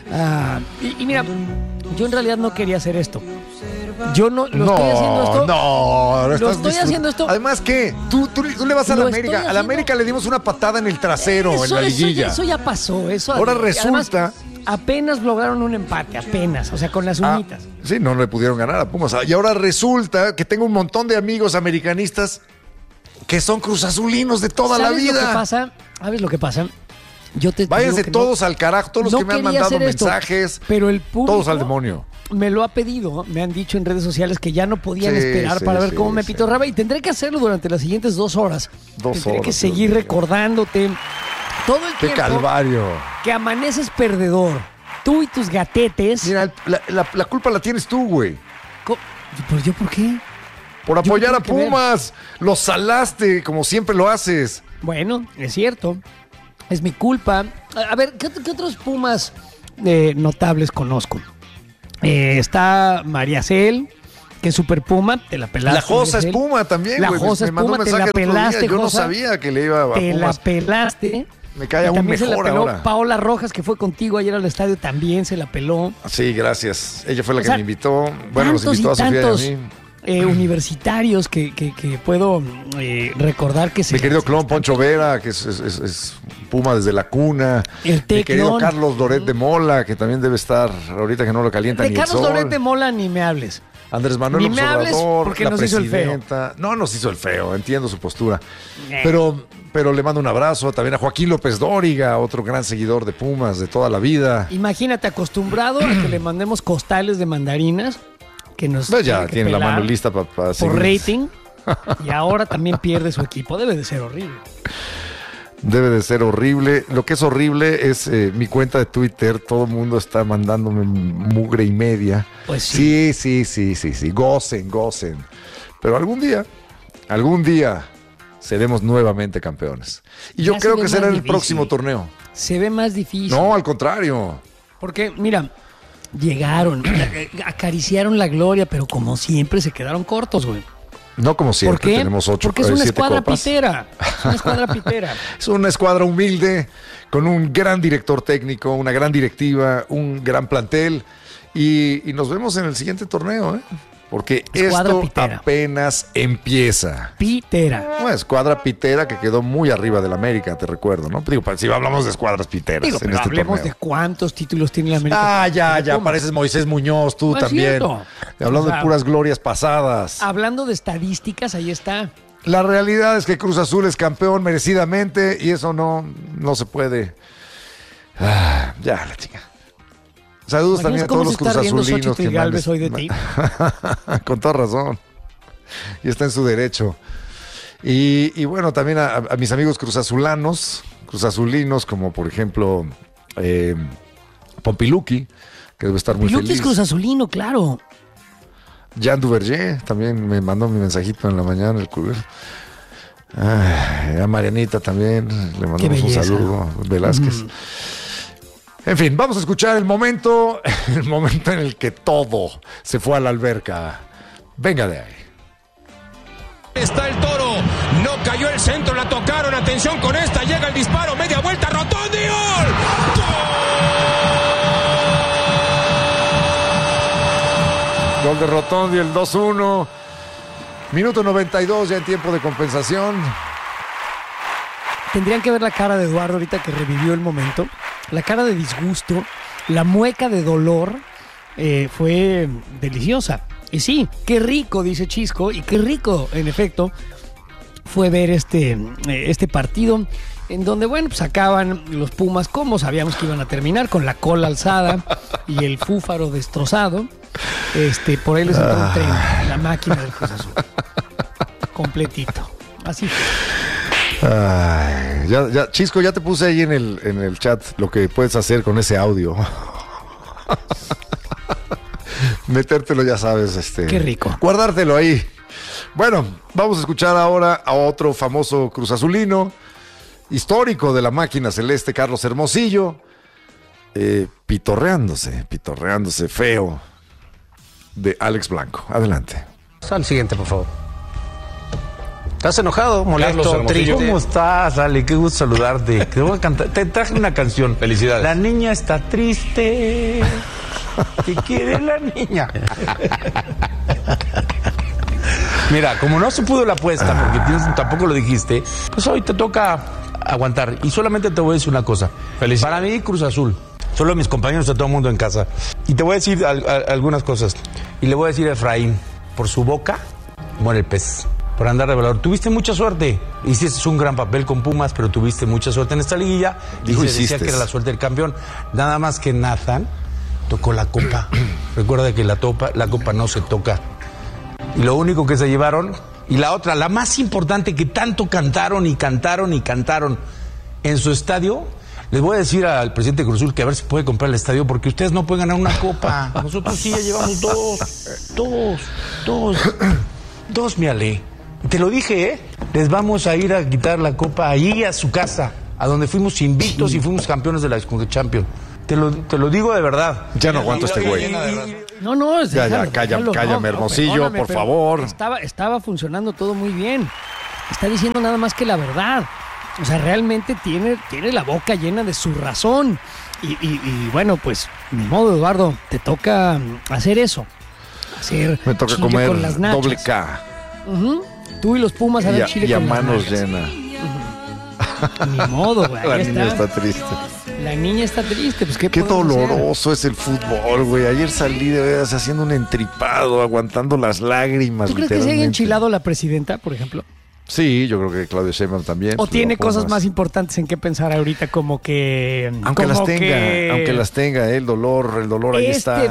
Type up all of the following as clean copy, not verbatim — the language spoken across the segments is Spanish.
Y mira, yo en realidad no quería hacer esto. Yo no lo estoy haciendo esto. Lo estoy haciendo esto. Además, ¿qué? Tú le vas a la América. A la América le dimos una patada en el trasero en la liguilla. Eso ya pasó. Ahora resulta. Además, apenas lograron un empate, apenas. O sea, con las uñitas. Sí, no le pudieron ganar a Pumas. Y ahora resulta que tengo un montón de amigos americanistas que son cruzazulinos de toda la vida. ¿Sabes lo que pasa? Váyanse todos al carajo, todos los que me han mandado mensajes, pero el público todos al demonio. Me lo ha pedido, me han dicho en redes sociales que ya no podían esperar para ver cómo me pitorraba y tendré que hacerlo durante las siguientes 2 horas. Tendré que seguir recordándote todo el tiempo. ¡Qué calvario! Que amaneces perdedor. Tú y tus gatetes. Mira, la culpa la tienes tú, güey. ¿Pues yo por qué? Por apoyar a Pumas. Los salaste, como siempre lo haces. Bueno, es cierto. Es mi culpa. A ver, ¿qué otros Pumas notables conozco? Está María Cel, que es super Puma, te la pelaste. La Josa es Puma también, güey. La Josa es Puma, te la pelaste, Yo no sabía que le iba a Pumas. Te la pelaste. Me cae aún mejor se la peló ahora. Paola Rojas, que fue contigo ayer al estadio, también se la peló. Sí, gracias. Ella fue la que me invitó. Bueno, nos invitó a Sofía y a mí. Universitarios que puedo recordar que se... Mi querido clon Poncho Vera, que es Puma desde la cuna. Mi querido Carlos Loret de Mola, que también debe estar ahorita que no lo calienta ni el sol. De Carlos Loret de Mola ni me hables. Andrés Manuel López Obrador, porque la nos presidenta. hizo el feo. No nos hizo el feo, entiendo su postura. Pero le mando un abrazo también a Joaquín López Dóriga, otro gran seguidor de Pumas de toda la vida. Imagínate, acostumbrado a que le mandemos costales de mandarinas. Que nos ya tiene la mano lista para por rating. Y ahora también pierde su equipo. Debe de ser horrible. Debe de ser horrible. Lo que es horrible es mi cuenta de Twitter. Todo el mundo está mandándome mugre y media. Pues sí. Sí. Gocen. Pero algún día seremos nuevamente campeones. Y yo creo que será en el próximo torneo. Se ve más difícil. No, al contrario. Porque, mira, llegaron, acariciaron la gloria, pero como siempre se quedaron cortos, güey. No como siempre, ¿por qué? Tenemos 8 Porque es una escuadra copas. pitera. Es una escuadra humilde, con un gran director técnico, una gran directiva, un gran plantel. Y nos vemos en el siguiente torneo, ¿eh? Porque escuadra esto pitera. Apenas empieza. Pitera. Una escuadra pitera que quedó muy arriba del América, te recuerdo, ¿no? Digo, si hablamos de escuadras piteras en pero este hablemos torneo. de cuántos títulos tiene la América. Ya, pareces Moisés Muñoz, tú No también. cierto. Hablando de puras glorias pasadas. Hablando de estadísticas, ahí está. La realidad es que Cruz Azul es campeón merecidamente y eso no se puede. Ya, la chica. Saludos también a todos los cruzazulinos que Galvez hoy de ti. Con toda razón. Y está en su derecho. Y bueno, también a mis amigos cruzazulinos, como por ejemplo Pompiluki, que debe estar muy feliz. Es cruzazulino, claro. Jean Duverger también me mandó mi mensajito en la mañana, el culero. A Marianita también le mandamos un saludo. Velázquez. En fin, vamos a escuchar el momento en el que todo se fue a la alberca. Venga de ahí. Está el Toro, no cayó el centro, la tocaron, atención con esta, llega el disparo, media vuelta, Rotondi, ¡gol! Gol de Rotondi, el 2-1. Minuto 92 ya en tiempo de compensación. Tendrían que ver la cara de Eduardo ahorita que revivió el momento. La cara de disgusto, la mueca de dolor fue deliciosa. Y sí, qué rico, dice Chisco, y qué rico, en efecto, fue ver este partido en donde, bueno, pues acaban los Pumas como sabíamos que iban a terminar, con la cola alzada y el fúfaro destrozado. Por ahí les entró un tren, la máquina del Cruz Azul. Completito. Así fue. Ay, ya, Chisco, ya te puse ahí en el chat lo que puedes hacer con ese audio. Metértelo, ya sabes. Qué rico. Guardártelo ahí. Bueno, vamos a escuchar ahora a otro famoso cruzazulino, histórico de la máquina celeste, Carlos Hermosillo, pitorreándose feo, de Alex Blanco. Adelante. Al siguiente, por favor. ¿Estás enojado, molesto, triste? ¿Cómo estás, Ale? Qué gusto saludarte. Te voy a cantar. Te traje una canción. Felicidades. La niña está triste. ¿Qué quiere la niña? Mira, como no se pudo la apuesta, porque tampoco lo dijiste, pues hoy te toca aguantar. Y solamente te voy a decir una cosa. Para mí, Cruz Azul. Solo a mis compañeros, a todo el mundo en casa. Y te voy a decir algunas cosas. Y le voy a decir a Efraín, por su boca muere el pez. Por andar de valor. Tuviste mucha suerte. Hiciste un gran papel con Pumas, pero tuviste mucha suerte en esta liguilla. Y se decía que era la suerte del campeón. Nada más que Nathan tocó la copa. Recuerda que la copa no se toca. Y lo único que se llevaron, y la otra, la más importante que tanto cantaron en su estadio, les voy a decir al presidente Cruz Azul que a ver si puede comprar el estadio, porque ustedes no pueden ganar una copa. Nosotros sí ya llevamos dos, mi Ale. Te lo dije, ¿eh? Les vamos a ir a quitar la copa allí a su casa, a donde fuimos invictos y fuimos campeones de la Champions. Te lo digo de verdad. Ya no aguanto este güey. No, cállame, Hermosillo, por favor. Estaba funcionando todo muy bien. Está diciendo nada más que la verdad. O sea, realmente tiene la boca llena de su razón. Y bueno, pues, ni modo, Eduardo, te toca hacer eso. Me toca comer con las doble K. Tú y los Pumas a ver chile y a con manos llenas. Ni modo, güey. La niña está triste. La niña está triste, pues qué doloroso es el fútbol, güey. Ayer salí de veras haciendo un entripado, aguantando las lágrimas. ¿Tú crees que se haya enchilado la presidenta, por ejemplo? Sí, yo creo que Claudia Sheinbaum también. ¿O tiene cosas más importantes en qué pensar ahorita, como que... Aunque las tenga, el dolor ahí está.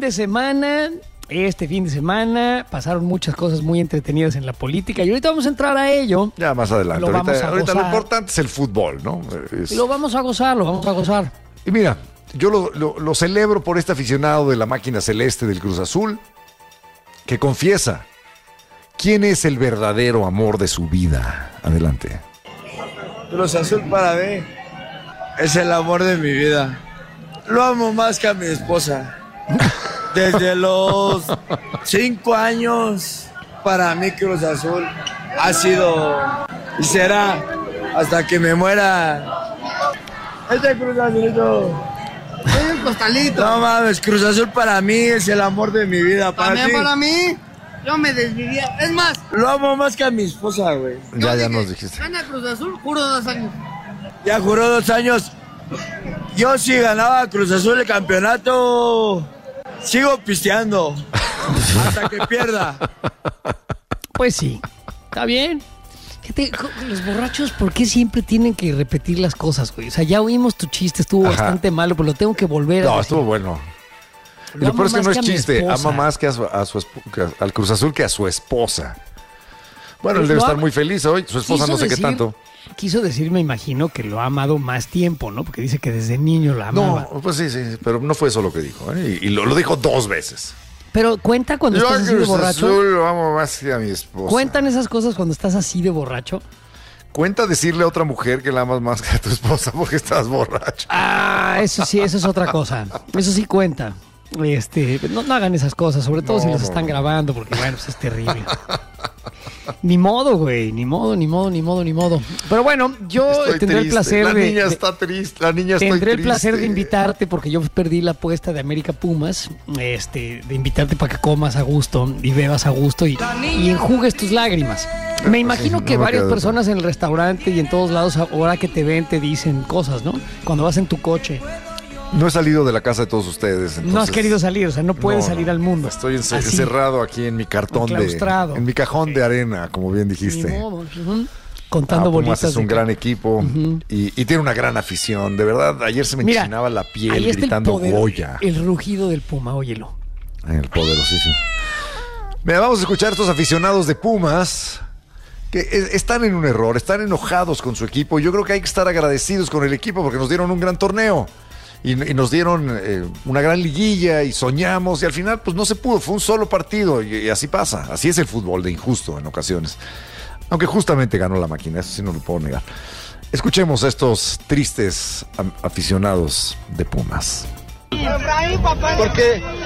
Este fin de semana pasaron muchas cosas muy entretenidas en la política y ahorita vamos a entrar a ello. Ya más adelante. Ahorita lo importante es el fútbol, ¿no? Lo vamos a gozar. Y mira, yo lo celebro por este aficionado de la máquina celeste del Cruz Azul que confiesa quién es el verdadero amor de su vida. Adelante. Cruz Azul para mí es el amor de mi vida. Lo amo más que a mi esposa. Desde los 5 años, para mí Cruz Azul ha sido y será hasta que me muera. Cruz Azulito. Soy un costalito. No mames, Cruz Azul para mí es el amor de mi vida. También para mí, yo me desvivía. Es más, lo amo más que a mi esposa, güey. Ya nos dijiste. Gana Cruz Azul, juro 2 años. Ya juró 2 años. Yo si ganaba Cruz Azul el campeonato... Sigo pisteando hasta que pierda. Pues sí, está bien. Los borrachos, ¿por qué siempre tienen que repetir las cosas, güey? O sea, ya oímos tu chiste, estuvo bastante malo, pero lo tengo que volver a decir. Estuvo bueno. Y lo peor es que no es chiste, ama más que al Cruz Azul que a su esposa. Bueno, él debe estar muy feliz hoy, su esposa no sé qué tanto. Quiso decir, me imagino, que lo ha amado más tiempo, ¿no? Porque dice que desde niño la amaba. No, pues sí, pero no fue eso lo que dijo, ¿eh? Y lo dijo 2 veces. Pero cuenta cuando estás así de borracho. Yo lo amo más que a mi esposa. ¿Cuentan esas cosas cuando estás así de borracho? Cuenta decirle a otra mujer que la amas más que a tu esposa porque estás borracho. Eso sí, eso es otra cosa. Eso sí cuenta. No hagan esas cosas, sobre todo si los están grabando, porque bueno, pues es terrible. Ni modo, güey, ni modo. Pero bueno, yo tendré el placer La niña está triste. Tendré el placer de invitarte, porque yo perdí la apuesta de América Pumas, de invitarte para que comas a gusto y bebas a gusto y enjugues tus lágrimas. Me imagino que varias personas en el restaurante y en todos lados, ahora que te ven, te dicen cosas, ¿no? Cuando vas en tu coche. No he salido de la casa de todos ustedes. Entonces... No has querido salir, o sea, no puedes salir al mundo. Estoy encerrado aquí en mi cartón en mi cajón de arena, como bien dijiste. Ni modo. Contando bolitas. Es un gran equipo y tiene una gran afición. De verdad, ayer se me enchinaba la piel gritando Goya. El rugido del Puma, óyelo. El poderosísimo. Mira, vamos a escuchar a estos aficionados de Pumas que están en un error, están enojados con su equipo. Yo creo que hay que estar agradecidos con el equipo porque nos dieron un gran torneo. Y nos dieron una gran liguilla y soñamos y al final pues no se pudo, fue un solo partido y así pasa, así es el fútbol de injusto en ocasiones, aunque justamente ganó la máquina, eso sí no lo puedo negar. Escuchemos a estos tristes aficionados de Pumas. ¿Por qué?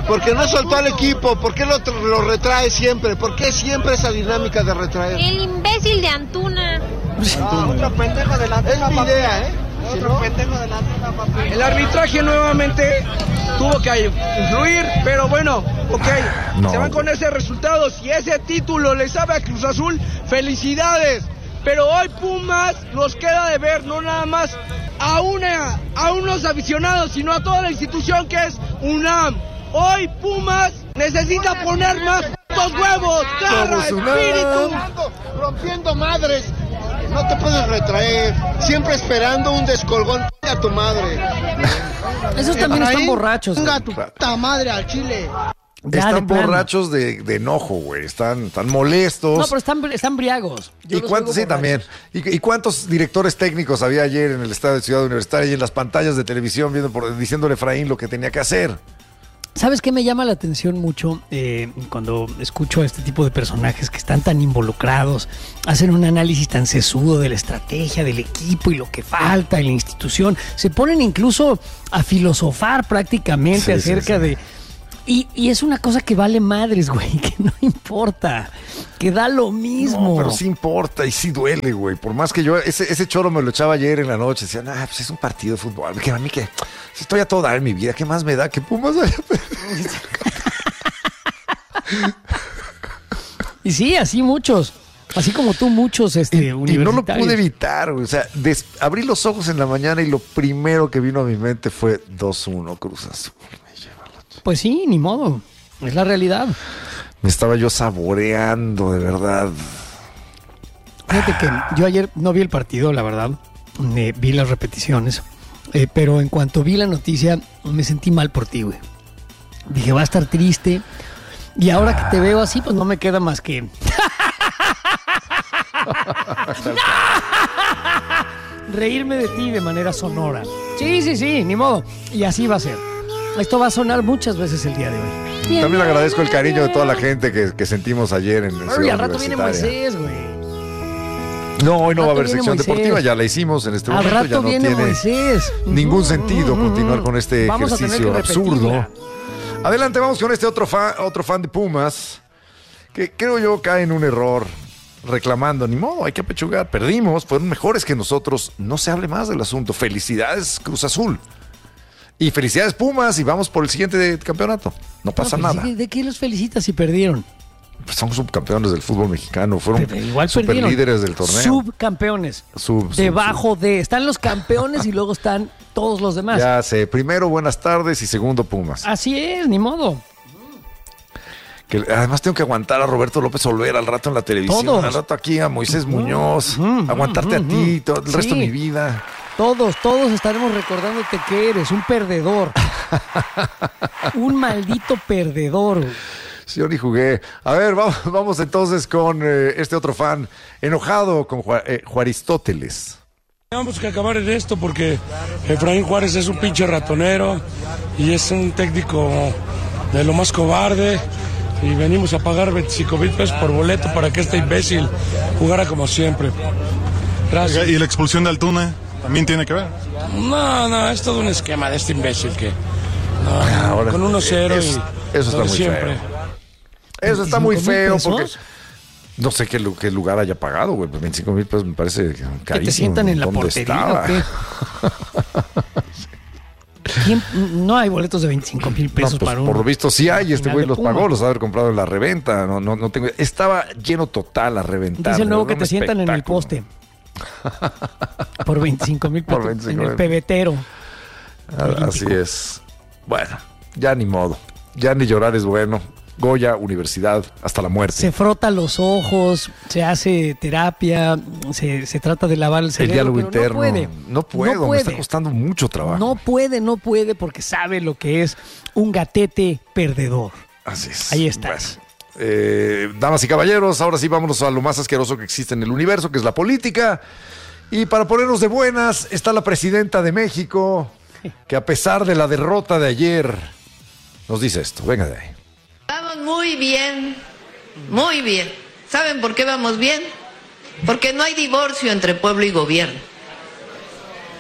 Porque no soltó al equipo, ¿por qué lo retrae siempre? ¿Por qué siempre esa dinámica de retraer? El imbécil de Antuna. Otro pendejo de la Antuna. Es mi idea, ¿eh? Otro pendejo de la Antuna, papi. El arbitraje nuevamente tuvo que influir, pero bueno, ok, se van con ese resultado. Si ese título le sabe a Cruz Azul, felicidades. Pero hoy Pumas nos queda de ver, no nada más a unos aficionados, sino a toda la institución que es UNAM. Hoy Pumas necesita poner más huevos, garra, espíritu. Rompiendo madres. No te puedes retraer, siempre esperando un descolgón a tu madre. Esos también están borrachos. Venga tu puta madre al Chile. Están borrachos de enojo, güey. Están molestos. No, pero están briagos. ¿Y cuántos? Sí, también. ¿Y cuántos directores técnicos había ayer en el estadio de Ciudad Universitaria y en las pantallas de televisión diciéndole a Efraín lo que tenía que hacer? ¿Sabes qué me llama la atención mucho cuando escucho a este tipo de personajes que están tan involucrados, hacen un análisis tan sesudo de la estrategia, del equipo y lo que falta en la institución? Se ponen incluso a filosofar prácticamente acerca de... Y es una cosa que vale madres, güey, que no importa, que da lo mismo. No, pero sí importa y sí duele, güey. Por más que yo, ese choro me lo echaba ayer en la noche. Decían, pues es un partido de fútbol. Que a mí que estoy a todo dar en mi vida, ¿qué más me da que Pumas haya perdido? Y sí, así muchos. Así como tú, muchos universitarios. Y no lo pude evitar, güey. O sea, abrí los ojos en la mañana y lo primero que vino a mi mente fue 2-1 Cruz Azul. Pues sí, ni modo. Es la realidad. Me estaba yo saboreando, de verdad. Fíjate que yo ayer no vi el partido, la verdad. Vi las repeticiones. Pero en cuanto vi la noticia, me sentí mal por ti, güey. Dije, va a estar triste. Y ahora que te veo así, pues no me queda más que... reírme de ti de manera sonora. Sí, ni modo. Y así va a ser. Esto va a sonar muchas veces el día de hoy. También agradezco el cariño de toda la gente que sentimos ayer en el Ciudad Universitaria. Al rato viene Moisés, güey. No, hoy no va a haber sección deportiva, ya la hicimos en este momento. Al rato ya no viene tiene Moisés. Ningún sentido continuar con este ejercicio absurdo. Adelante, vamos con este otro fan de Pumas, que creo yo cae en un error, reclamando, ni modo, hay que apechugar, perdimos, fueron mejores que nosotros, no se hable más del asunto. Felicidades, Cruz Azul. Y felicidades Pumas y vamos por el siguiente campeonato. No pasa nada. ¿De qué los felicitas si perdieron? Pues son subcampeones del fútbol mexicano. Fueron igual superlíderes del torneo. Subcampeones. Debajo de... Están los campeones y luego están todos los demás. Ya sé. Primero buenas tardes y segundo Pumas. Así es, ni modo. Que además tengo que aguantar a Roberto López Olvera al rato en la televisión. Todos. Al rato aquí a Moisés Muñoz. Aguantarte a ti todo el resto de mi vida. Todos estaremos recordándote que eres un perdedor. Un maldito perdedor. Sí, yo ni jugué. A ver, vamos entonces con este otro fan enojado con Juaristóteles. Tenemos que acabar en esto porque Efraín Juárez es un pinche ratonero y es un técnico de lo más cobarde y venimos a pagar 25,000 pesos por boleto para que este imbécil jugara como siempre. Gracias. ¿Y la expulsión de Altuna también tiene que ver? No, es todo un esquema de este imbécil que ahora, con 1-0 eso está muy siempre. Feo. Eso está muy feo porque no sé qué lugar haya pagado, güey. 25,000 pesos me parece carísimo. Que te sientan en la portería. No hay boletos de 25,000 pesos pues, para un... Por lo visto sí hay, este güey los pagó, los ha haber comprado en la reventa. No tengo... Estaba lleno total a reventar. Dice luego que te sientan en el poste. Por 25,000 pesos en el pebetero. Así es. Bueno, ya ni modo. Ya ni llorar es bueno. Goya, universidad, hasta la muerte. Se frota los ojos, se hace terapia, se trata de lavar el cerebro. El diálogo interno. No puede. Me está costando mucho trabajo. No puede porque sabe lo que es un gatete perdedor. Así es. Ahí estás. Bueno, damas y caballeros, ahora sí vámonos a lo más asqueroso que existe en el universo, que es la política. Y para ponernos de buenas, está la presidenta de México, que a pesar de la derrota de ayer, nos dice esto. Venga de ahí. Vamos muy bien, muy bien. ¿Saben por qué vamos bien? Porque no hay divorcio entre pueblo y gobierno.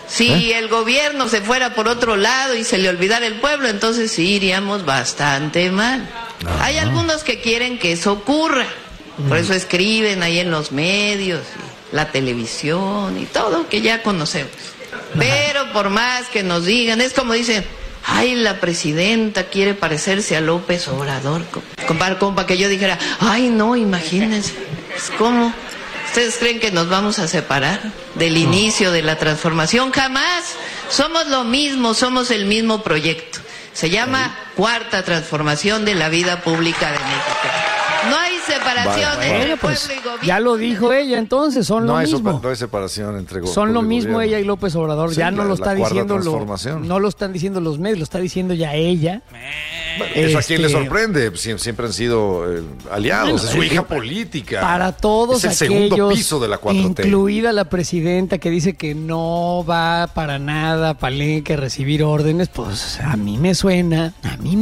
Si el gobierno se fuera por otro lado y se le olvidara el pueblo, entonces sí iríamos bastante mal. Hay algunos que quieren que eso ocurra, por eso escriben ahí en los medios, la televisión y todo que ya conocemos. Pero por más que nos digan, es como dicen, ay, la presidenta quiere parecerse a López Obrador. Compa, que yo dijera, ay, no, imagínense, ¿cómo? ¿Ustedes creen que nos vamos a separar del inicio de la transformación? Jamás. Somos lo mismo, somos el mismo proyecto. Se llama Cuarta Transformación de la Vida Pública de México. No hay separación entre pueblo y gobierno. Ya lo dijo ella, entonces son lo mismo. No hay separación entre gobierno. Son lo mismo ella y López Obrador. Sí, ya no lo está diciendo no lo están diciendo los medios, lo está diciendo ya ella. Eso a quién le sorprende, siempre han sido aliados, es su hija política. Para todos es el aquellos, segundo piso de la 4T. Incluida la presidenta que dice que no va para nada Palenque a recibir órdenes, pues a mí me suena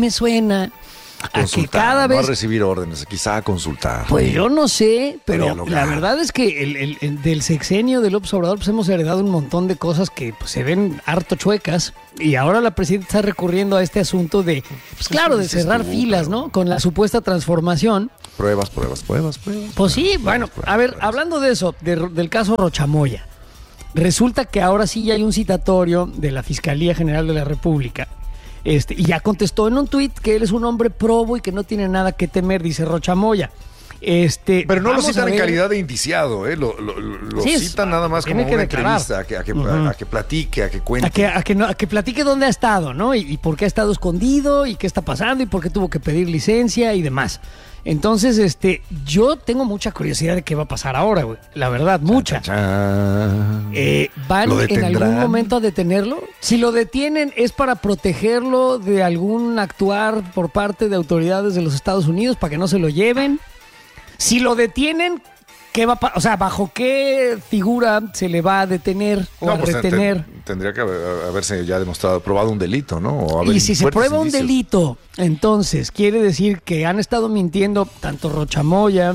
a que cada vez... No a recibir órdenes, quizá a consultar. Pues yo no sé, pero la verdad es que del sexenio de López Obrador pues hemos heredado un montón de cosas que pues, se ven harto chuecas y ahora la presidenta está recurriendo a este asunto de, pues claro, de cerrar filas, ¿no? Con la supuesta transformación. Pruebas. Pues sí, bueno, a ver, hablando de eso, del caso Rochamoya, resulta que ahora sí ya hay un citatorio de la Fiscalía General de la República. Y ya contestó en un tuit que él es un hombre probo y que no tiene nada que temer, dice Rochamoya. Pero no lo citan en calidad de indiciado, lo sí, citan nada más como una entrevista, a que platique, a que cuente. A que platique dónde ha estado, ¿no? Y por qué ha estado escondido, y qué está pasando, y por qué tuvo que pedir licencia y demás. Entonces, yo tengo mucha curiosidad de qué va a pasar ahora, güey. La verdad, mucha. ¿Van en algún momento a detenerlo? Si lo detienen, ¿es para protegerlo de algún actuar por parte de autoridades de los Estados Unidos para que no se lo lleven? Si lo detienen, ¿qué va o sea, ¿bajo qué figura se le va a detener o a retener? Tendría que haberse ya probado un delito, ¿no? Y si se prueba un delito, entonces quiere decir que han estado mintiendo tanto Rochamoya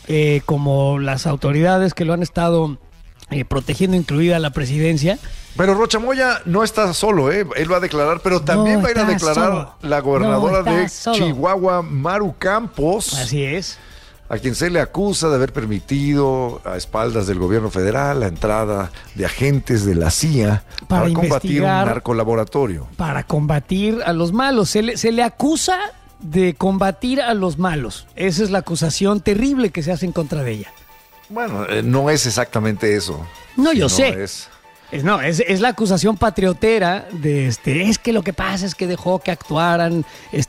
como las autoridades que lo han estado protegiendo, incluida la presidencia. Pero Rochamoya no está solo, Él va a declarar, pero también va a ir a declarar la gobernadora de Chihuahua, Maru Campos. Así es. A quien se le acusa de haber permitido a espaldas del gobierno federal la entrada de agentes de la CIA para combatir un narcolaboratorio. Para combatir a los malos. Se le acusa de combatir a los malos. Esa es la acusación terrible que se hace en contra de ella. Bueno, no es exactamente eso. No, yo sé. Es la acusación patriotera de es que lo que pasa es que dejó que actuaran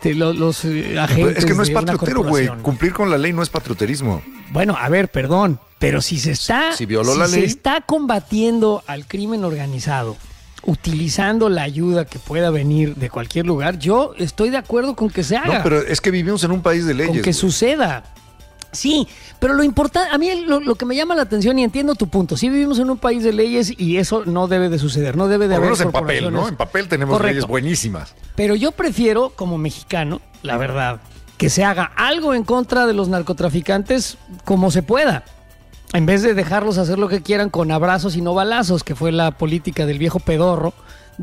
los agentes. Es que no es patriotero, güey. Cumplir con la ley no es patrioterismo. Bueno, a ver, perdón, pero si violó la ley, se está combatiendo al crimen organizado, utilizando la ayuda que pueda venir de cualquier lugar, yo estoy de acuerdo con que se haga. No, pero es que vivimos en un país de leyes. Con que suceda. Sí, pero lo importante, a mí lo que me llama la atención, y entiendo tu punto, sí vivimos en un país de leyes y eso no debe de suceder, no debe de haber corporaciones. En papel, ¿no? En papel tenemos leyes buenísimas. Pero yo prefiero, como mexicano, la verdad, que se haga algo en contra de los narcotraficantes como se pueda, en vez de dejarlos hacer lo que quieran con abrazos y no balazos, que fue la política del viejo pedorro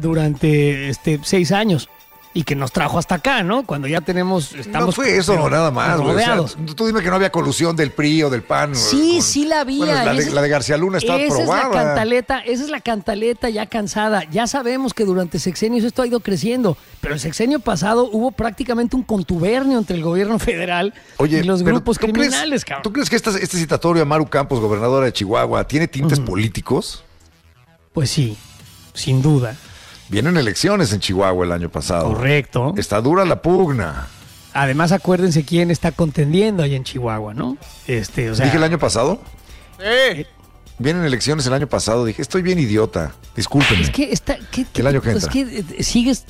durante 6 años. Y que nos trajo hasta acá, ¿no? Cuando ya estamos... No fue eso, nada más. Rodeados. O sea, tú dime que no había colusión del PRI o del PAN. Sí la había. Bueno, la de García Luna está aprobada. Esa es la cantaleta ya cansada. Ya sabemos que durante sexenios esto ha ido creciendo, pero el sexenio pasado hubo prácticamente un contubernio entre el gobierno federal y los grupos criminales, cabrón. ¿Tú crees que este citatorio a Maru Campos, gobernadora de Chihuahua, tiene tintes políticos? Pues sí, sin duda. Vienen elecciones en Chihuahua el año pasado. Correcto. Está dura la pugna. Además, acuérdense quién está contendiendo ahí en Chihuahua, ¿no? ¿Dije el año pasado? Sí. Vienen elecciones el año pasado. Dije, estoy bien idiota. Discúlpenme. Es que el año que entra. Es que sigues...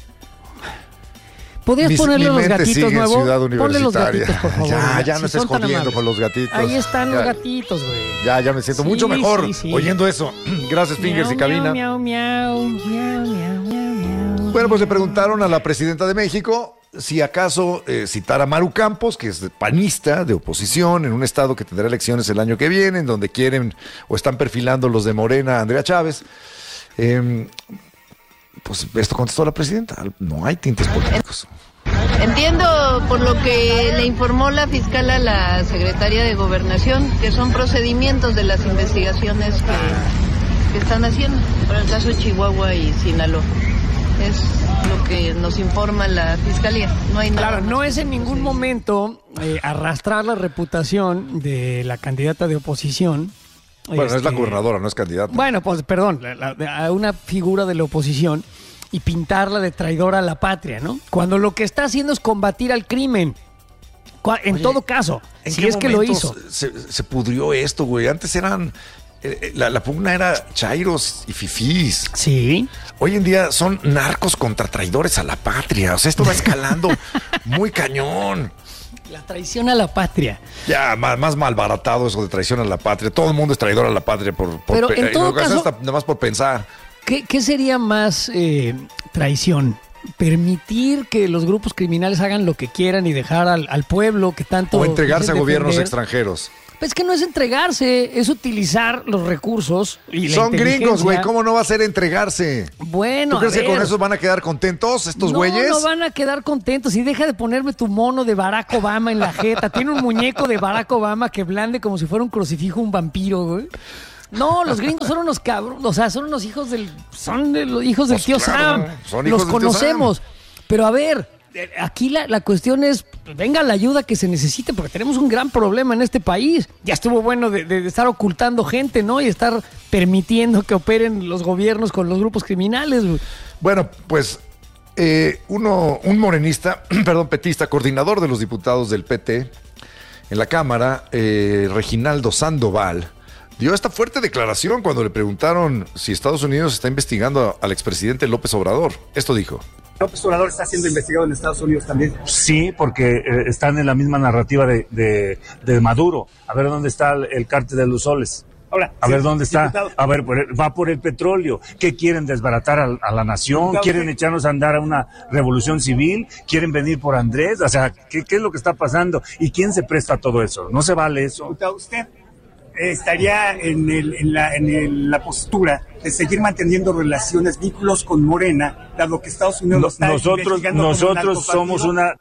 ¿Podrías ponerle los gatitos nuevos? Ciudad Universitaria. Ponle los gatitos, por favor. Ya no estés jodiendo con los gatitos. Ahí están los gatitos, güey. Ya me siento mucho mejor oyendo eso. Gracias, Fingers y Cabina. Miau. Bueno, pues le preguntaron a la presidenta de México si acaso citar a Maru Campos, que es panista de oposición en un estado que tendrá elecciones el año que viene, en donde quieren o están perfilando los de Morena a Andrea Chávez. Pues esto contestó la presidenta. No hay tintes políticos. Entiendo por lo que le informó la fiscal a la secretaria de Gobernación, que son procedimientos de las investigaciones que están haciendo para el caso de Chihuahua y Sinaloa. Es lo que nos informa la fiscalía. No hay nada. Claro, no es en ningún momento arrastrar la reputación de la candidata de oposición. Bueno, es la gobernadora, no es candidata. Bueno, pues perdón, a una figura de la oposición y pintarla de traidora a la patria, ¿no? Cuando lo que está haciendo es combatir al crimen. En todo caso, si es que lo hizo. Se pudrió esto, güey. Antes eran... La pugna era chairos y fifís. Sí. Hoy en día son narcos contra traidores a la patria. O sea, esto va escalando muy cañón. La traición a la patria. Ya, más malbaratado eso de traición a la patria. Todo el mundo es traidor a la patria Pero en todo caso, hasta nada más por pensar. ¿Qué sería más traición? Permitir que los grupos criminales hagan lo que quieran y dejar al pueblo que tanto... O entregarse a gobiernos extranjeros. Pues que no es entregarse, es utilizar los recursos y la Son gringos, güey, ¿cómo no va a ser entregarse? Bueno, ¿tú crees que con eso van a quedar contentos estos güeyes? No van a quedar contentos. Y deja de ponerme tu mono de Barack Obama en la jeta. Tiene un muñeco de Barack Obama que blande como si fuera un crucifijo, un vampiro, güey. No, los gringos son unos cabrones, o sea, son unos hijos de los hijos del tío Sam. Los conocemos. Pero a ver, aquí la cuestión es, venga la ayuda que se necesite, porque tenemos un gran problema en este país. Ya estuvo bueno de estar ocultando gente, ¿no? Y estar permitiendo que operen los gobiernos con los grupos criminales. Bueno, pues un morenista, petista, coordinador de los diputados del PT en la Cámara, Reginaldo Sandoval, dio esta fuerte declaración cuando le preguntaron si Estados Unidos está investigando al expresidente López Obrador. Esto dijo. ¿López Obrador está siendo investigado en Estados Unidos también? Sí, porque están en la misma narrativa de Maduro. A ver dónde está el cártel de los soles. Ahora, a ver dónde está. A ver, va por el petróleo. ¿Qué quieren? ¿Desbaratar a la nación? ¿Quieren echarnos a andar a una revolución civil? ¿Quieren venir por Andrés? O sea, ¿qué es lo que está pasando? ¿Y quién se presta a todo eso? No se vale eso. ¿Usted estaría en la postura de seguir manteniendo relaciones, vínculos con Morena, dado que Estados Unidos está investigando? Nosotros somos una...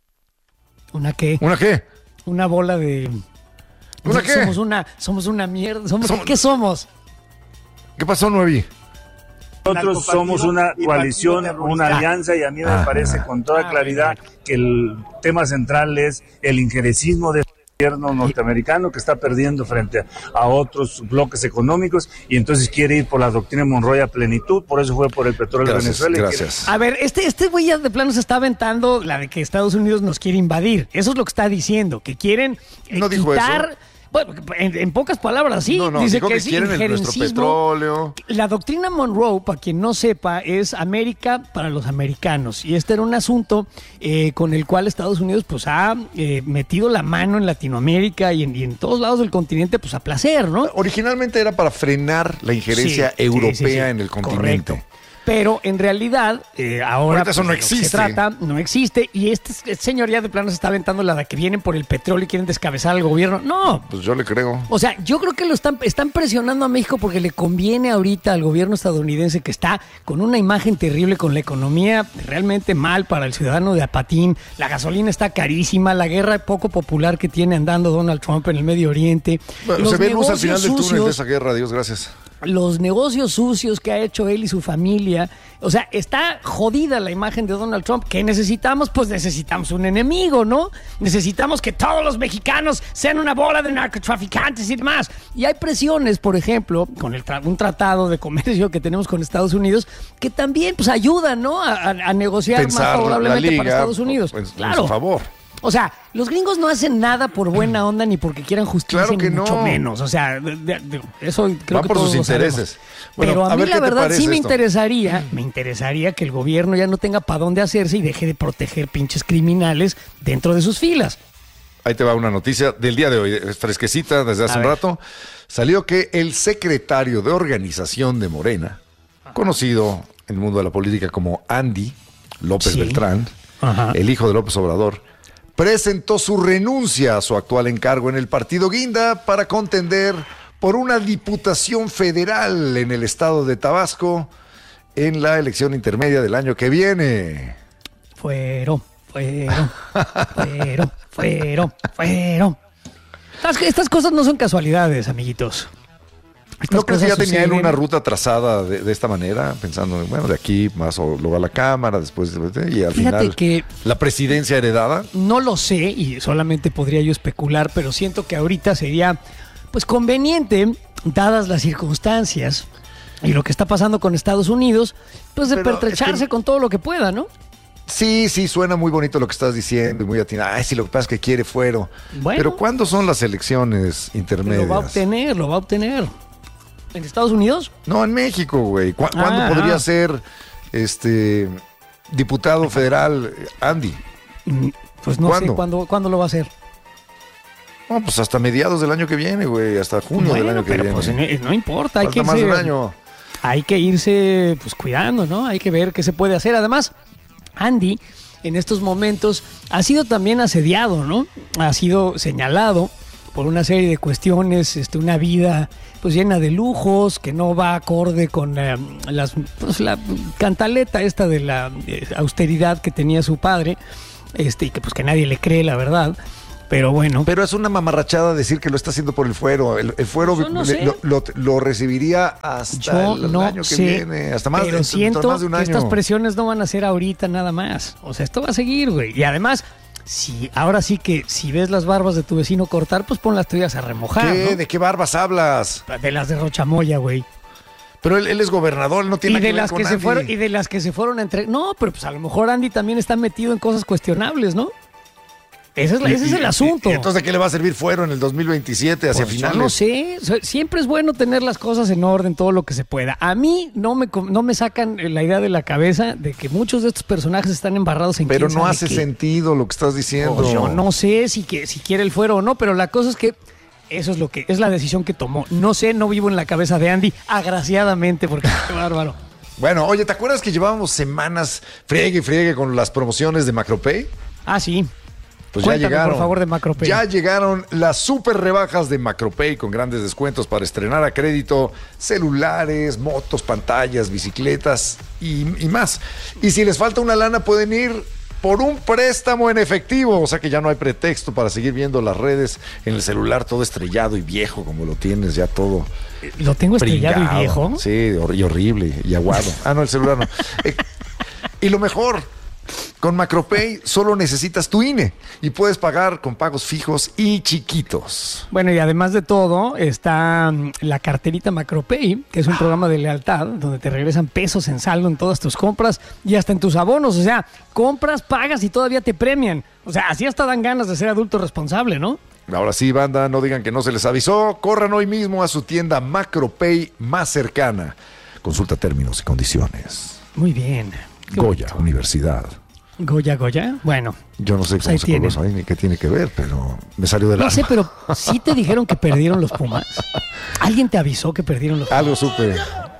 ¿Una qué? ¿Una qué? Una bola de... ¿Una qué? Somos una mierda. ¿Qué somos? ¿Qué pasó, Nuevi? Nosotros somos una coalición, una alianza, y a mí me parece con toda claridad que el tema central es el injerencismo del gobierno norteamericano, que está perdiendo frente a otros bloques económicos, y entonces quiere ir por la doctrina Monroe a plenitud. Por eso fue por el petróleo de Venezuela. Gracias. A ver, este güey ya de plano se está aventando la de que Estados Unidos nos quiere invadir. Eso es lo que está diciendo, que quieren no dijo quitar... Eso. Bueno, en pocas palabras, sí. No, dice que es quieren nuestro petróleo. La doctrina Monroe, para quien no sepa, es América para los americanos. Y este era un asunto con el cual Estados Unidos pues ha metido la mano en Latinoamérica y en todos lados del continente pues a placer, ¿no? Originalmente era para frenar la injerencia europea en el continente. Correcto. Pero en realidad, ahora eso no existe. Se trata, no existe, y este señor ya de plano se está aventando la de que vienen por el petróleo y quieren descabezar al gobierno. No. Pues yo le creo. O sea, yo creo que están presionando a México porque le conviene ahorita al gobierno estadounidense, que está con una imagen terrible, con la economía realmente mal para el ciudadano de a patín. La gasolina está carísima, la guerra poco popular que tiene andando Donald Trump en el Medio Oriente. Bueno, se ve luz al final del túnel de esa guerra, Dios gracias. Los negocios sucios que ha hecho él y su familia. O sea, está jodida la imagen de Donald Trump. ¿Qué necesitamos? Pues necesitamos un enemigo, ¿no? Necesitamos que todos los mexicanos sean una bola de narcotraficantes y demás. Y hay presiones, por ejemplo, con un tratado de comercio que tenemos con Estados Unidos, que también pues ayudan, ¿no? A negociar pensar más favorablemente liga, para Estados Unidos. Pues, claro. A favor. O sea, los gringos no hacen nada por buena onda ni porque quieran justicia, claro que ni mucho no. menos. O sea, eso creo que por todos sus lo sabemos. intereses. Bueno, pero a mí la verdad sí me interesaría que el gobierno ya no tenga para dónde hacerse y deje de proteger pinches criminales dentro de sus filas. Ahí te va una noticia del día de hoy, fresquecita desde hace un rato. Salió que el secretario de organización de Morena, conocido en el mundo de la política como Andy López Beltrán, el hijo de López Obrador, presentó su renuncia a su actual encargo en el partido Guinda para contender por una diputación federal en el estado de Tabasco en la elección intermedia del año que viene. Fueron. Estas cosas no son casualidades, amiguitos. ¿No crees que ya tenían una ruta trazada de esta manera? Pensando, bueno, de aquí más o luego a la Cámara, después y al final que la presidencia heredada. No lo sé y solamente podría yo especular, pero siento que ahorita sería pues conveniente, dadas las circunstancias y lo que está pasando con Estados Unidos, pues de pertrecharse con todo lo que pueda, ¿no? Sí, suena muy bonito lo que estás diciendo y muy atinado. Ay, sí, lo que pasa es que quiere fuero. Bueno, pero ¿cuándo son las elecciones intermedias? Lo va a obtener. ¿En Estados Unidos? No, en México, güey. ¿Cuándo podría ser diputado federal Andy? Pues no sé cuándo lo va a hacer. No, pues hasta mediados del año que viene, güey. Hasta junio del año que viene. Pues no importa. Falta más de un año. Hay que irse pues cuidando, ¿no? Hay que ver qué se puede hacer. Además, Andy, en estos momentos, ha sido también asediado, ¿no? Ha sido señalado por una serie de cuestiones, una vida pues llena de lujos, que no va acorde con la cantaleta esta de la austeridad que tenía su padre, y que pues que nadie le cree, la verdad. Pero bueno. Pero es una mamarrachada decir que lo está haciendo por el fuero. El fuero lo recibiría hasta el año que viene. Hasta más, pero siento más de un año. Que estas presiones no van a ser ahorita nada más. O sea, esto va a seguir, güey. Y además, ahora sí que si ves las barbas de tu vecino cortar, pues pon las tuyas a remojar, ¿Qué? ¿no? ¿De qué barbas hablas? De las de Rochamoya, güey. Pero él es gobernador, no tiene nada que ver con Andy. Y de las que se fueron entre... No, pero pues a lo mejor Andy también está metido en cosas cuestionables, ¿no? Ese es el asunto. ¿Y entonces de qué le va a servir fuero en el 2027 hacia pues finales? Yo no sé. Siempre es bueno tener las cosas en orden, todo lo que se pueda. A mí no me sacan la idea de la cabeza de que muchos de estos personajes están embarrados en... Pero no hace sentido lo que estás diciendo. Pues yo no sé si quiere el fuero o no, pero la cosa es que eso es lo que es la decisión que tomó. No sé, no vivo en la cabeza de Andy, agraciadamente, porque qué bárbaro. Bueno, oye, ¿te acuerdas que llevábamos semanas friegue con las promociones de Macropay? Ah, sí. Pues Cuéntame, ya llegaron, por favor, de Macropay. Ya llegaron las super rebajas de Macropay con grandes descuentos para estrenar a crédito celulares, motos, pantallas, bicicletas y más. Y si les falta una lana pueden ir por un préstamo en efectivo, o sea que ya no hay pretexto para seguir viendo las redes en el celular todo estrellado y viejo como lo tienes ya todo. ¿Lo tengo estrellado y viejo? Sí, y horrible y aguado. No, el celular no. Y lo mejor, con Macropay solo necesitas tu INE y puedes pagar con pagos fijos y chiquitos. Bueno, y además de todo está la carterita Macropay, que es un programa de lealtad donde te regresan pesos en saldo en todas tus compras y hasta en tus abonos. O sea, compras, pagas y todavía te premian. O sea, así hasta dan ganas de ser adulto responsable, ¿no? Ahora sí, banda, no digan que no se les avisó. Corran hoy mismo a su tienda Macropay más cercana. Consulta términos y condiciones. Muy bien. Goya, Universidad. Goya. Bueno. Yo no sé cómo se colgó eso ahí ni qué tiene que ver, pero me salió del alma. No sé, pero ¿sí te dijeron que perdieron los Pumas? ¿Alguien te avisó que perdieron los Pumas? Algo supe.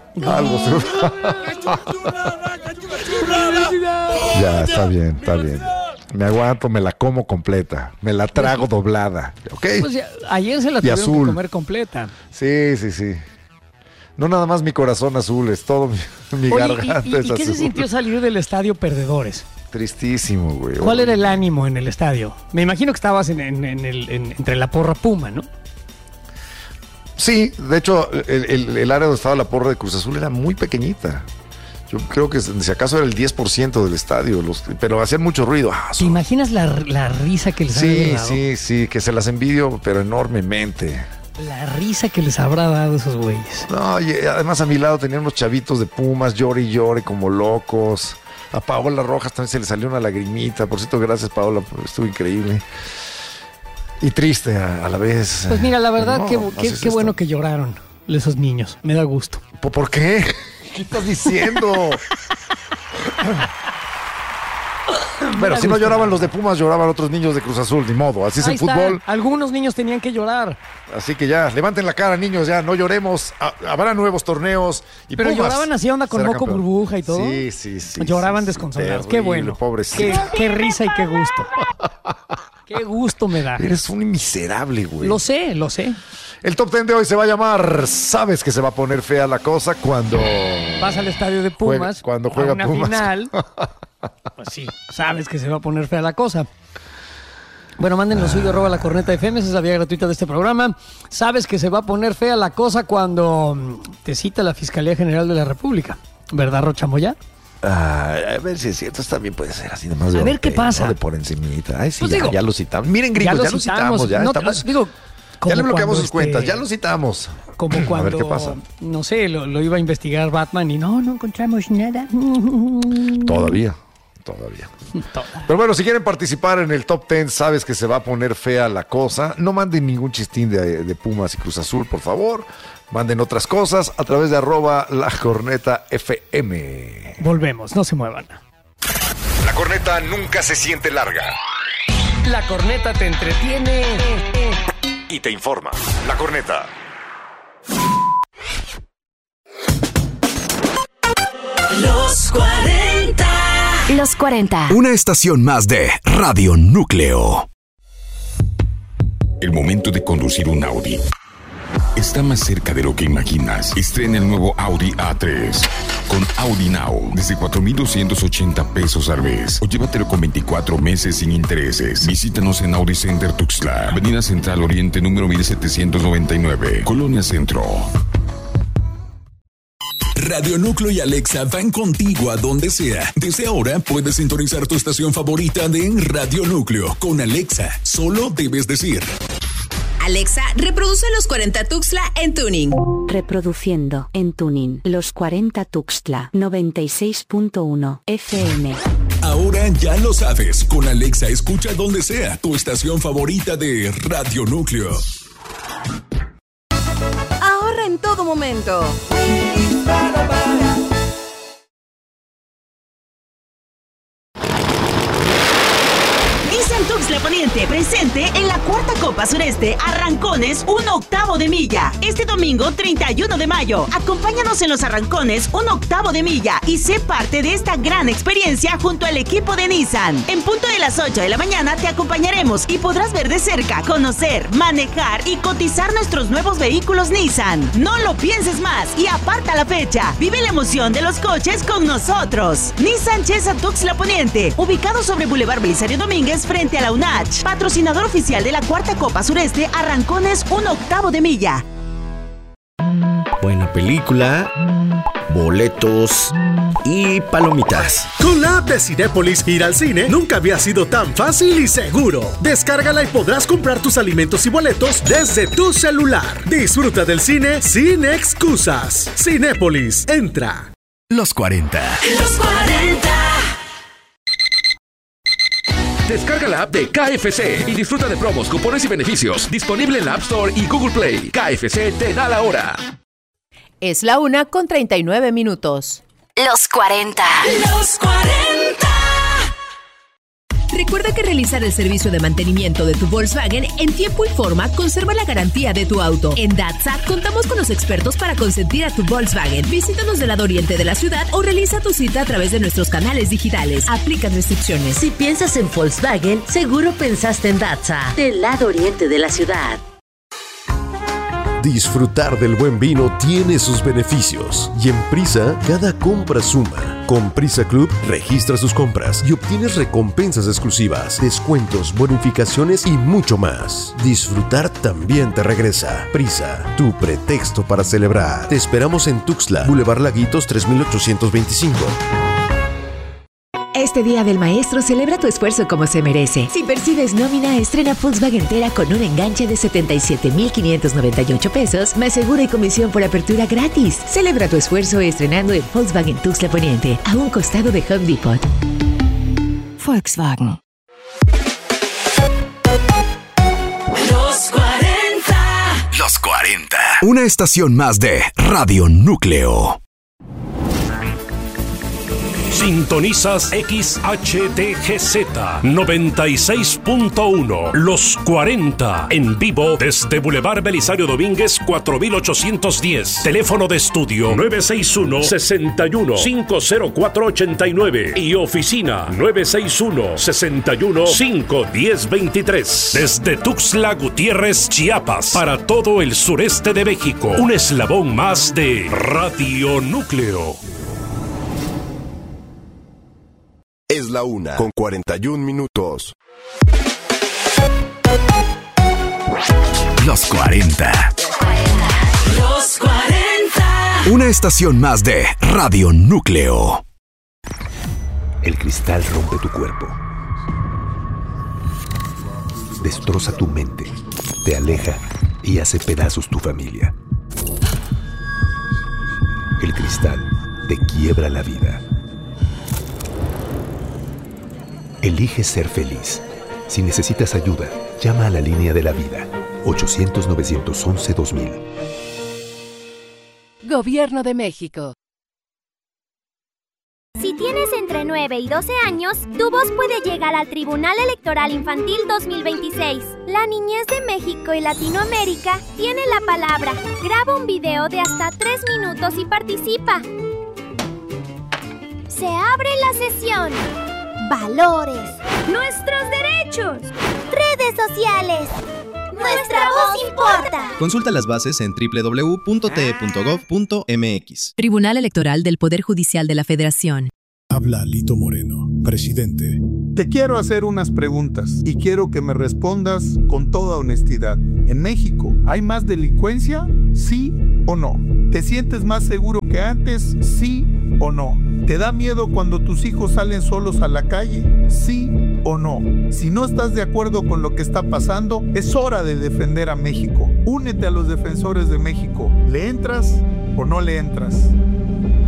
Ya, está bien. Me aguanto, me la como completa. Me la trago doblada. ¿Ok? Pues ya, ayer se la tuvieron que comer completa. Sí. No nada más mi corazón azul, es todo mi garganta es azul. ¿Y qué se sintió salir del estadio perdedores? Tristísimo, güey. ¿Cuál era el ánimo en el estadio? Me imagino que estabas entre la porra Puma, ¿no? Sí, de hecho, el área donde estaba la porra de Cruz Azul era muy pequeñita. Yo creo que si acaso era el 10% del estadio, pero hacían mucho ruido. ¿Te imaginas la risa que les había dado? Sí, que se las envidio, pero enormemente. La risa que les habrá dado esos güeyes. No, y además a mi lado tenían unos chavitos de Pumas, llore y llore como locos. A Paola Rojas también se le salió una lagrimita. Por cierto, gracias, Paola, estuvo increíble. Y triste a la vez. Pues mira, la verdad, qué bueno que lloraron esos niños. Me da gusto. ¿Por qué? ¿Qué estás diciendo? Bueno, si no lloraban los de Pumas, lloraban otros niños de Cruz Azul, ni modo. Así es el fútbol. Algunos niños tenían que llorar. Así que ya, levanten la cara, niños, ya, no lloremos. Habrá nuevos torneos. Y pero Pumas lloraban así, onda con moco burbuja y todo. Sí. Lloraban desconsolados. Qué bueno. Pobrecito. Qué risa y qué gusto. Qué gusto me da. Eres un miserable, güey. Lo sé. El top 10 de hoy se va a llamar ¿Sabes que se va a poner fea la cosa cuando vas al estadio de Pumas? Cuando juega a una Pumas. Final. Pues sí, sabes que se va a poner fea la cosa. Bueno, mándenos suyo @lacorneta.fm, esa es la vía gratuita de este programa. Sabes que se va a poner fea la cosa cuando te cita la Fiscalía General de la República. ¿Verdad, Rocha Moya? A ver si es cierto, esto también puede ser así nomás. A ver qué pasa. ¿no? De por encimita. Ay, sí, Pues ya lo citamos. Miren, gringos, ya lo citamos. Ya, no, estamos, digo, ya le bloqueamos sus cuentas, ya lo citamos. Como cuando, a ver qué pasa. No sé, lo iba a investigar Batman y no encontramos nada. Todavía. Pero bueno, si quieren participar en el top 10, sabes que se va a poner fea la cosa. No manden ningún chistín de Pumas y Cruz Azul, por favor. Manden otras cosas a través de @lacornetafm. Volvemos, no se muevan. La corneta nunca se siente larga. La corneta te entretiene y te informa. La corneta. Los 40. Los 40. Una estación más de Radio Núcleo. El momento de conducir un Audi está más cerca de lo que imaginas. Estrena el nuevo Audi A3 con Audi Now desde 4,280 pesos al mes. O llévatelo con 24 meses sin intereses. Visítanos en Audi Center Tuxtla, Avenida Central Oriente número 1799, Colonia Centro. Radio Núcleo y Alexa van contigo a donde sea. Desde ahora puedes sintonizar tu estación favorita de Radio Núcleo. Con Alexa, solo debes decir: Alexa, reproduce Los 40 Tuxtla en tuning. Reproduciendo en tuning Los 40 Tuxtla 96.1 FM. Ahora ya lo sabes. Con Alexa escucha donde sea tu estación favorita de Radio Núcleo. Ahorra en todo momento. Nissan Tuxtla Poniente presente en la cuarta Copa Sureste Arrancones 1/8 de milla. Este domingo 31 de mayo. Acompáñanos en los Arrancones 1/8 de milla y sé parte de esta gran experiencia junto al equipo de Nissan. En punto de las 8 de la mañana te acompañaremos y podrás ver de cerca, conocer, manejar y cotizar nuestros nuevos vehículos Nissan. No lo pienses más y aparta la fecha. Vive la emoción de los coches con nosotros. Nissan Chesa Tuxtla Poniente, ubicado sobre Boulevard Belisario Domínguez frente a la UNACH. Patrocinador oficial de la cuarta Copa Sureste Arrancones 1/8 de milla. Buena película, boletos y palomitas. Con la app de Cinépolis, ir al cine nunca había sido tan fácil y seguro. Descárgala y podrás comprar tus alimentos y boletos desde tu celular. Disfruta del cine sin excusas. Cinépolis, entra. Los 40. Los 40. Descarga la app de KFC y disfruta de promos, cupones y beneficios. Disponible en la App Store y Google Play. KFC te da la hora. Es la 1:39. Los 40. Los 40. Recuerda que realizar el servicio de mantenimiento de tu Volkswagen en tiempo y forma conserva la garantía de tu auto. En Datsa contamos con los expertos para consentir a tu Volkswagen. Visítanos del lado oriente de la ciudad o realiza tu cita a través de nuestros canales digitales. Aplican restricciones. Si piensas en Volkswagen, seguro pensaste en Datsa, del lado oriente de la ciudad. Disfrutar del buen vino tiene sus beneficios y en Prisa cada compra suma. Con Prisa Club registra sus compras y obtienes recompensas exclusivas, descuentos, bonificaciones y mucho más. Disfrutar también te regresa. Prisa, tu pretexto para celebrar. Te esperamos en Tuxtla, Boulevard Laguitos 3825. Este Día del Maestro celebra tu esfuerzo como se merece. Si percibes nómina, estrena Volkswagen Tera con un enganche de 77,598 pesos, más seguro y comisión por apertura gratis. Celebra tu esfuerzo estrenando en Volkswagen Tuxtla Poniente, a un costado de Home Depot. Volkswagen. Los 40. Los 40. Una estación más de Radio Núcleo. Sintonizas XHTGZ 96.1 Los 40 en vivo desde Boulevard Belisario Domínguez 4810. Teléfono de estudio 961-61-50489 y oficina 961-61-51023. Desde Tuxtla Gutiérrez, Chiapas, para todo el sureste de México. Un eslabón más de Radio Núcleo. Es la 1:41. Los 40. Los 40. Una estación más de Radio Núcleo. El cristal rompe tu cuerpo. Destroza tu mente. Te aleja y hace pedazos tu familia. El cristal te quiebra la vida. Elige ser feliz. Si necesitas ayuda, llama a la línea de la vida. 800-911-2000. Gobierno de México. Si tienes entre 9 y 12 años, tu voz puede llegar al Tribunal Electoral Infantil 2026. La niñez de México y Latinoamérica tiene la palabra. Graba un video de hasta 3 minutos y participa. Se abre la sesión. Valores. Nuestros derechos. Redes sociales. Nuestra voz importa. Consulta las bases en www.te.gov.mx. Tribunal Electoral del Poder Judicial de la Federación. Habla Lito Moreno, presidente. Te quiero hacer unas preguntas y quiero que me respondas con toda honestidad. ¿En México hay más delincuencia? ¿Sí o no? ¿Te sientes más seguro que antes? ¿Sí o no? ¿Te da miedo cuando tus hijos salen solos a la calle? ¿Sí o no? Si no estás de acuerdo con lo que está pasando, es hora de defender a México. Únete a los defensores de México. ¿Le entras o no le entras?